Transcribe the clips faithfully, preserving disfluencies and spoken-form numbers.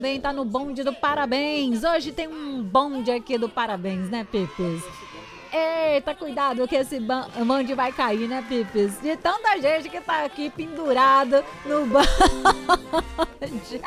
Também tá no bonde do parabéns. Hoje tem um bonde aqui do parabéns, né, Pipis? Eita, cuidado que esse bonde vai cair, né, Pipis? De tanta gente que tá aqui pendurado no bonde.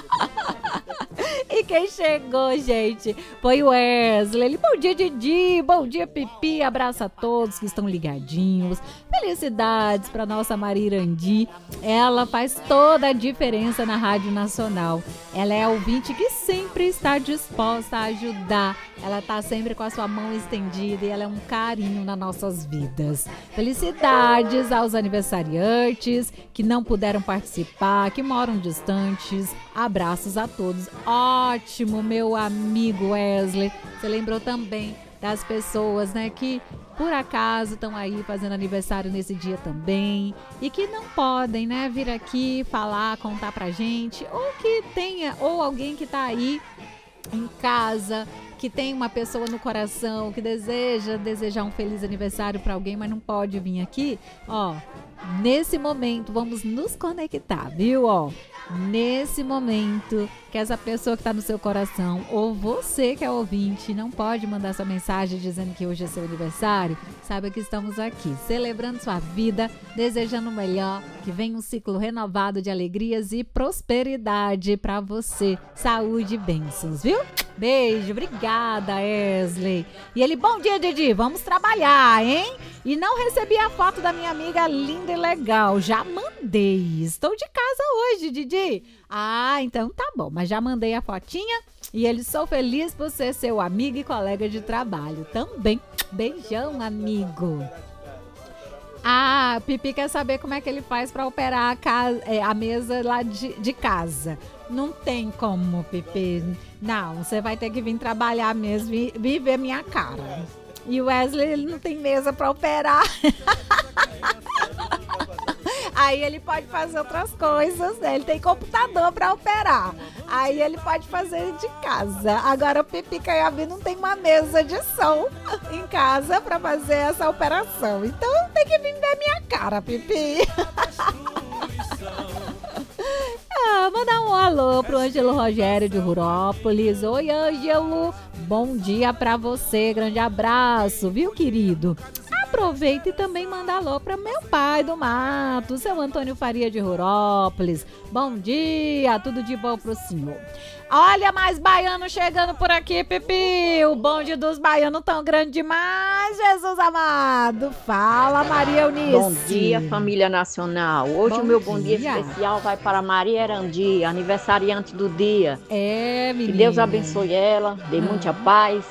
E quem chegou, gente, foi o Wesley. Bom dia, Didi. Bom dia, Pipi. Abraço a todos que estão ligadinhos. Felicidades para nossa Maria Irandi. Ela faz toda a diferença na Rádio Nacional. Ela é a ouvinte que sempre está disposta a ajudar. Ela está sempre com a sua mão estendida e ela é um carinho nas nossas vidas. Felicidades aos aniversariantes que não puderam participar, que moram distantes. Abraços a todos. Ótimo, meu amigo Wesley. Você lembrou também das pessoas, né, que por acaso estão aí fazendo aniversário nesse dia também e que não podem, né, vir aqui falar, contar pra gente, ou que tenha, ou alguém que tá aí em casa, que tem uma pessoa no coração, que deseja desejar um feliz aniversário para alguém, mas não pode vir aqui, ó, nesse momento vamos nos conectar, viu, ó, nesse momento que essa pessoa que está no seu coração, ou você que é ouvinte, não pode mandar sua mensagem dizendo que hoje é seu aniversário, saiba que estamos aqui, celebrando sua vida, desejando o melhor, que venha um ciclo renovado de alegrias e prosperidade para você, saúde e bênçãos, viu? Beijo, obrigada, Wesley. E ele, bom dia, Didi, vamos trabalhar, hein? E não recebi a foto da minha amiga linda e legal, já mandei, estou de casa hoje, Didi. Ah, então tá bom, mas já mandei a fotinha e ele, sou feliz por ser seu amigo e colega de trabalho também. Beijão, amigo. Ah, Pipi quer saber como é que ele faz para operar a, casa, é, a mesa lá de, de casa. Não tem como, Pipi. Não, você vai ter que vir trabalhar mesmo e, e ver minha cara. E o Wesley, ele não tem mesa para operar. Aí ele pode fazer outras coisas, né? Ele tem computador para operar. Aí ele pode fazer de casa. Agora o Pipi Canhabi não tem uma mesa de som em casa para fazer essa operação. Então tem que vir ver minha cara, Pipi. Ah, mandar um alô pro Ângelo Rogério de Rurópolis. Oi, Ângelo. Bom dia pra você. Grande abraço, viu, querido? Aproveita e também manda alô para meu pai do mato, seu Antônio Faria de Rurópolis. Bom dia, tudo de bom pro senhor. Olha, mais baiano chegando por aqui, Pipi. O bonde dos baianos tão grande demais, Jesus amado. Fala, Maria Eunice. Bom dia, família nacional. Hoje Bom o meu bom dia dia. especial vai para Maria Irandi, aniversariante do dia. É, menina. Que Deus abençoe ela, dê Ah. muita paz,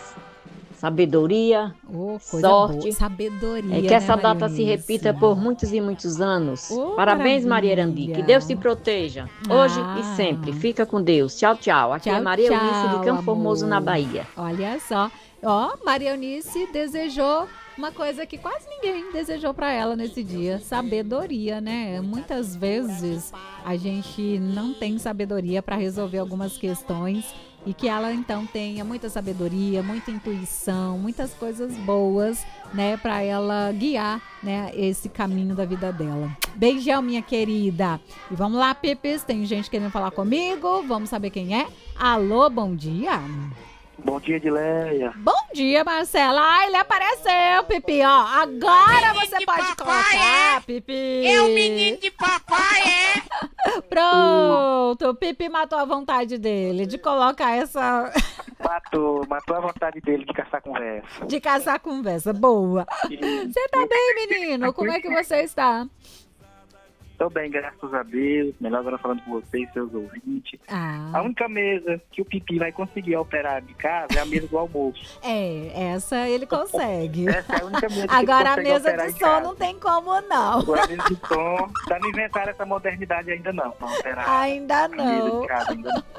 sabedoria, Oh, coisa sorte. boa. Sabedoria, É que né, essa Maria data se Eunice? repita por muitos e muitos anos. Oh, Parabéns, Maria maravilha. Irandi. Que Deus te proteja, hoje Ah. e sempre. Fica com Deus. Tchau, tchau. Aqui Tchau, é Maria tchau, Eunice de Campo amor. Formoso, na Bahia. Olha só. Ó, Maria Eunice desejou uma coisa que quase ninguém desejou para ela nesse dia, sabedoria, né? Muitas vezes a gente não tem sabedoria para resolver algumas questões e que ela então tenha muita sabedoria, muita intuição, muitas coisas boas, né, para ela guiar, né, esse caminho da vida dela. Beijão, minha querida. E vamos lá, Pipis, tem gente querendo falar comigo, vamos saber quem é. Alô, bom dia. Bom dia, Edileia. Bom dia, Marcela. Ah, ele apareceu, Pipi, ó. Agora Menino você de pode papai, colocar, é? Pipi. É o menino de papai, é? Pronto, o Pipi matou a vontade dele de colocar essa... Matou, matou a vontade dele de caçar conversa. de caçar conversa. Boa. Você tá bem, menino? Como é que você está? Tô bem, graças a Deus. Melhor agora falando com vocês, seus ouvintes. Ah, A única mesa que o Pipi vai conseguir operar de casa é a mesa do almoço. é, essa ele consegue. Essa é a única mesa que Agora a ele consegue mesa operar de em som casa. não tem como, não. Agora a mesa de som, tá não inventaram essa modernidade ainda não, pra operar Ainda a mesa não. de casa ainda não.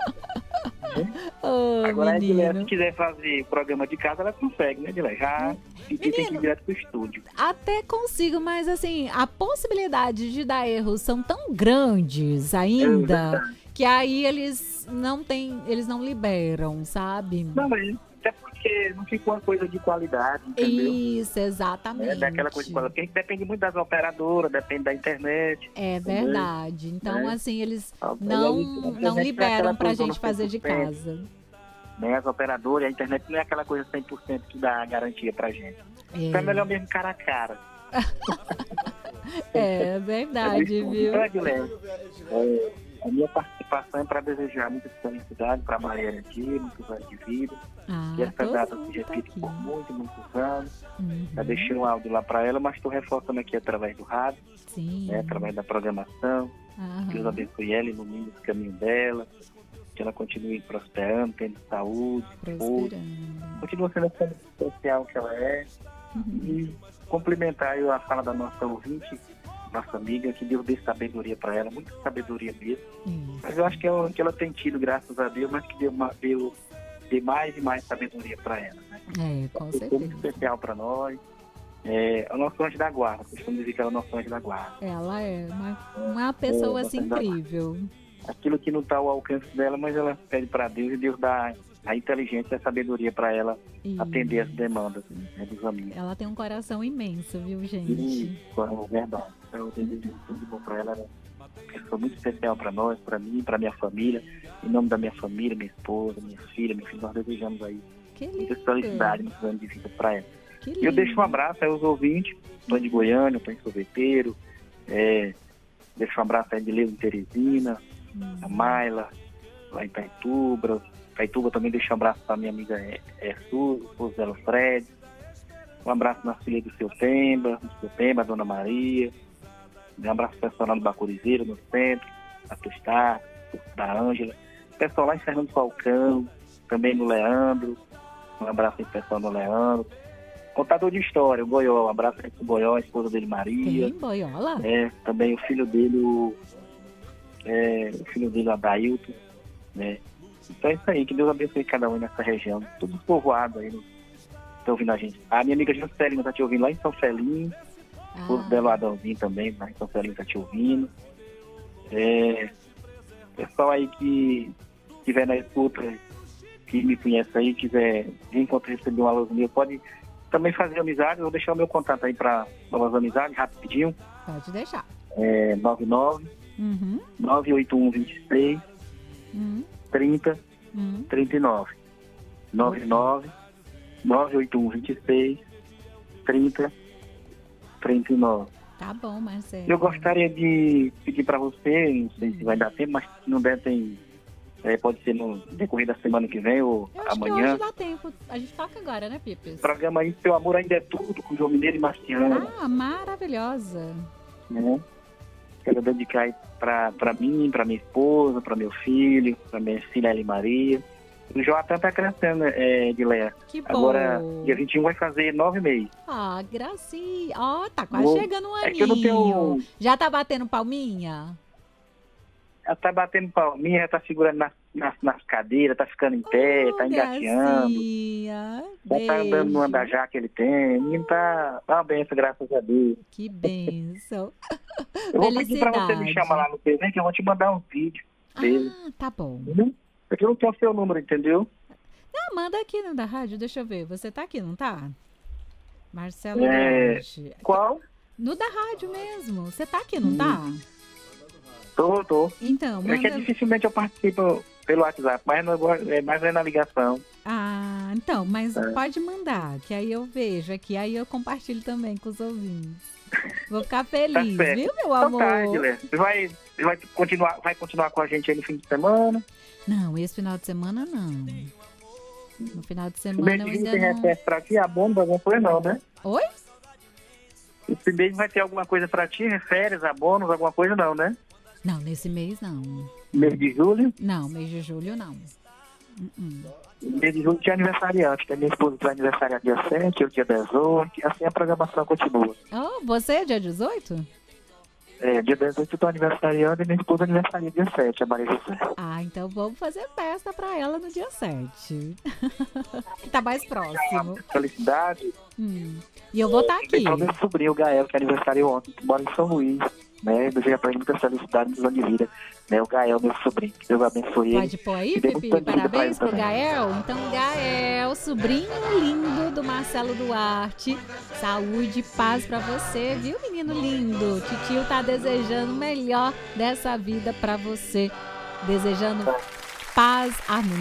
Ô, Agora a Edileia, se menino. quiser fazer o programa de casa, ela consegue, né, Edileia? Já Pipi tem que ir Menino. direto pro estúdio. Até consigo, mas assim, a possibilidade de dar erros são tão grandes É ainda verdade. que aí eles não tem, eles não liberam, sabe? Não, mas Até porque não fica uma coisa de qualidade, entendeu? Isso, exatamente. É daquela coisa de qualidade. Porque depende muito das operadoras, depende da internet. É verdade. Então, É. assim, eles A- não, aí, a internet não não é liberam aquela pra coisa gente fazer de cem por cento. casa. Né? As operadoras, a internet não é aquela coisa cem por cento que dá garantia pra gente. Então é melhor mesmo cara a cara. É verdade, viu? Então, Guilherme, é, a minha participação é para desejar muita felicidade para a Maria Arandia, muitos anos de vida. Ah, Que essa todo data mundo se tá repita aqui. por muitos, muitos anos. Uhum. Já deixei um áudio lá para ela, mas estou reforçando aqui através do rádio, Sim. né, através da programação. Aham. Deus abençoe ela, ilumine o caminho dela, que ela continue prosperando, tendo saúde, força. Prosperando. Continua sendo essa mulher especial que ela é. Uhum. E complementar eu a fala da nossa ouvinte, nossa amiga, que Deus dê sabedoria para ela, muita sabedoria mesmo. Isso. Mas eu acho que, ela, que ela tem tido, graças a Deus, mas que deu, uma- deu, deu mais e mais sabedoria para ela. Né? É, com Foi muito certeza. especial para nós. É, é o nosso anjo da guarda, costumo dizer que ela é o nosso anjo da guarda. Ela é uma, uma pessoa É, assim bastante incrível. Aquilo que não está ao alcance dela, mas ela pede para Deus e Deus dá a inteligência e a sabedoria para ela atender as Isso. demandas, né, dos amigos. Ela tem um coração imenso, viu, gente? Isso, é verdade. Então, eu desejo tudo de bom para ela. Ela é uma pessoa muito especial para nós, para mim, para minha família. Em nome da minha família, minha esposa, minha filha, meu filho, nós desejamos aí Que muita lindo. felicidade nos anos de vida para ela. Que E eu lindo. deixo um abraço aí aos ouvintes. Estou de Goiânia, estou em Sorveteiro. É, deixo um abraço aí de Leo em Teresina, Hum. a Maila, lá em Itaituba. Itaituba também deixo um abraço para minha amiga é, é Suzy, esposa dela, Fred. Um abraço na filha do seu Pemba, do seu Pemba, a Dona Maria. Um abraço pessoal no Bacurizeiro, no centro, a Tostar, da Ângela. Pessoal lá em Fernando Falcão, também no Leandro. Um abraço aí pessoal no Leandro. Contador de história, o Boió. Um abraço aí pro Boió, a esposa dele, Maria. Tem boiola? É, também o filho dele, o, é, o filho dele, o Adailton, né? Então é isso aí, que Deus abençoe cada um nessa região. Todos os povoados aí, estão ouvindo a gente. A minha amiga Juscelina está te ouvindo lá em São Felinho. O esposo dela, o Adãozinho, também, lá em São Felinho, está te ouvindo. É, pessoal aí que estiver na escuta, que me conhece aí, quiser vir encontrar, receber um alô meu, pode também fazer amizade. Eu vou deixar o meu contato aí para novas amizades, rapidinho. Pode deixar. É nove nove Uhum. nove oito um dois seis Uhum. trinta Uhum. trinta e nove. nove nove nove oito um dois seis trinta trinta e nove. Tá bom, Marcelo. Eu gostaria de pedir para você, não sei se vai dar tempo, mas se não der, tem, é, pode ser no decorrer da semana que vem ou Eu acho que amanhã. hoje dá tempo. A gente toca agora, né, Pipes? O programa aí, Seu Amor Ainda é Tudo, com João Mineiro e Marciano. Ah, maravilhosa. Né? Quero dedicar aí para mim, para minha esposa, para meu filho, para minha filha Eli Maria. O Joatan tá crescendo, é, de Léa. Que bom. Agora, dia vinte e um vai fazer nove meses. Ah, gracinha. Ó, tá quase Vou- chegando um É aninho. que eu não tenho... Já tá batendo palminha? Ela tá batendo palminha, ela tá segurando nas, nas, nas cadeiras, tá ficando em pé, Oh, tá engateando. gracinha. Já tá andando no Beijo. andajá que ele tem. O menino tá, tá uma benção, graças a Deus. Que benção. Eu vou pedir pra você me Felicidade. chamar lá no P V, que eu vou te mandar um vídeo dele. Ah, tá bom. Entendeu? Porque eu não tenho o seu número, entendeu? Ah, manda aqui no da rádio, deixa eu ver. Você tá aqui, não tá? Marcelo É, Jorge. Qual? No da rádio mesmo. Você tá aqui, não tá? Tô, tô. Então, É que manda... dificilmente eu participo pelo WhatsApp, mas não, é mais é na ligação. Ah, então, mas É. pode mandar, que aí eu vejo aqui, aí eu compartilho também com os ouvintes. Vou ficar feliz, certo. viu, meu Então amor? tá, Guilherme. Você vai, você vai, continuar, vai continuar com a gente aí no fim de semana. Não, esse final de semana não. No final de O semana mês eu de junho ainda tem não... recesso pra ti, abono, alguma coisa não, né? Oi? Esse mês vai ter alguma coisa pra ti, férias, abonos, alguma coisa não, né? Não, nesse mês não. Mês de julho, Não, mês de julho não. Uh-uh. mês de julho tinha aniversariante, que a minha esposa vai aniversariar dia sete, eu dia dezoito, e assim a programação continua. Oh, você é dia dezoito? É, dia dezoito eu tô aniversariando e minha esposa aniversaria dia sete, a Maria José. Ah, então vamos fazer festa pra ela no dia sete. Que tá mais próximo. Felicidade. Hum. E eu vou estar aqui. Tem meu sobrinho, o Gael, que aniversariou ontem, que mora em São Luís, né? Desejo pra ele muita felicidade, muitos anos de vida. né? O Gael, meu sobrinho, que Deus abençoe ele. Pode pôr aí, E dê Pepe? muita vida pra Parabéns ele pro também. Gael. Então, Gael, sobrinho lindo do Marcelo Duarte. Saúde e paz pra você, viu, menino lindo? Titio tá desejando o melhor dessa vida pra você. Desejando paz, harmonia.